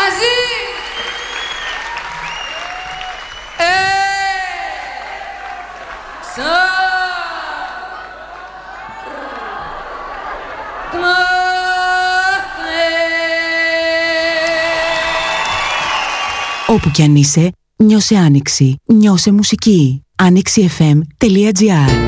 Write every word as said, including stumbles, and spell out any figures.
Vas-y. Όπου κι αν είσαι, νιώσε άνοιξη, νιώσε μουσική. άνοιξη εφ εμ τελεία τζι άρ